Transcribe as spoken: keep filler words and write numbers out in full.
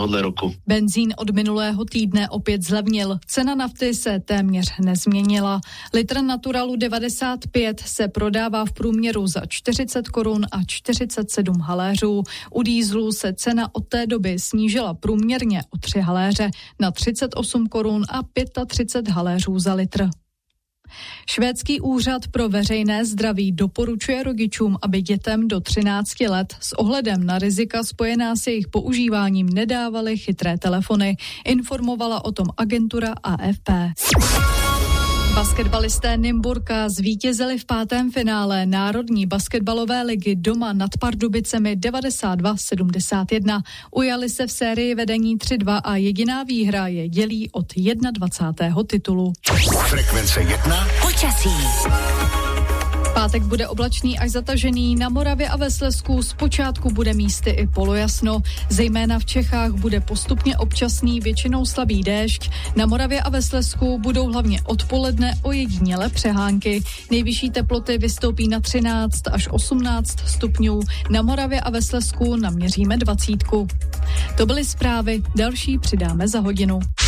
tohle roku. Benzín od minulého týdne opět zlevnil. Cena nafty se téměř nezměnila. Litr Naturalu devadesát pět se prodává v průměru za čtyřicet korun a čtyřicet sedm haléřů. U dýzlu se cena od té doby snížila průměrně o tři haléře na třicet osm korun a třicet pět haléřů za litr. Švédský úřad pro veřejné zdraví doporučuje rodičům, aby dětem do třinácti let s ohledem na rizika spojená s jejich používáním nedávali chytré telefony. Informovala o tom agentura A F P. Basketbalisté Nymburka zvítězili v pátém finále Národní basketbalové ligy doma nad Pardubicemi devadesát dva sedmdesát jedna. Ujali se v sérii vedení tři dva a jediná výhra je dělí od dvacátého prvního titulu. Frekvence jedna. Počasí. Pátek bude oblačný až zatažený, na Moravě a ve Slezsku zpočátku bude místy i polojasno. Zejména v Čechách bude postupně občasný, většinou slabý déšť. Na Moravě a ve Slezsku budou hlavně odpoledne ojediněle přehánky. Nejvyšší teploty vystoupí na třináct až osmnáct stupňů. Na Moravě a ve Slezsku naměříme dvacítku. To byly zprávy, další přidáme za hodinu.